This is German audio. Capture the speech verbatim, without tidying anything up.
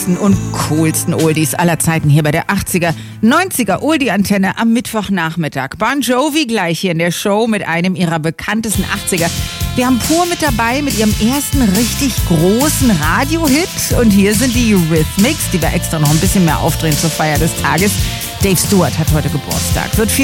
und coolsten Oldies aller Zeiten hier bei der achtziger, neunziger Oldie-Antenne am Mittwochnachmittag. Bon Jovi gleich hier in der Show mit einem ihrer bekanntesten achtziger. Wir haben Pur mit dabei mit ihrem ersten richtig großen Radio-Hit. Und hier sind die Eurythmics, die wir extra noch ein bisschen mehr aufdrehen zur Feier des Tages. Dave Stewart hat heute Geburtstag. Wird